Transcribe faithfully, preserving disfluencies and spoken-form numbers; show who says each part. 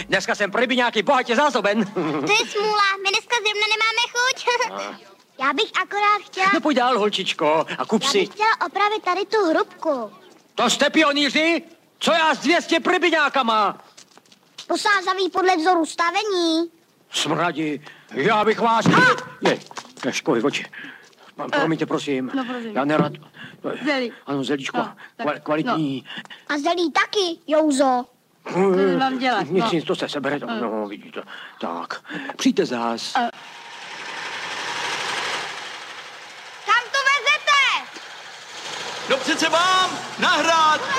Speaker 1: Dneska jsem pro rybiňáky bohatě zásoben.
Speaker 2: To je smůla, my dneska zrovna nemáme chuť. Já bych akorát chtěla...
Speaker 1: No pojď dál, holčičko, a kup
Speaker 2: Já
Speaker 1: si.
Speaker 2: bych chtěla opravit tady tu hrubku.
Speaker 1: To jste pionýři? Co já s dvě stě rybiňákama?
Speaker 2: Posázaví podle vzoru stavení.
Speaker 1: Smradi, já bych vás... Ah! Je, je, školy v oči. Promiňte, prosím.
Speaker 3: No, prosím.
Speaker 1: Já nerad...
Speaker 3: Zelí.
Speaker 1: Ano, zelíčko,
Speaker 3: No, tak,
Speaker 1: Kval, kvalitní.
Speaker 2: A zelí taky, Jouzo.
Speaker 3: To mám dělat,
Speaker 1: Nic,
Speaker 3: no.
Speaker 1: nic, to se sebere, to, no, vidíte. Tak, přijďte zás.
Speaker 3: A-
Speaker 2: Kam to vezete?
Speaker 4: No přece vám, na hrad!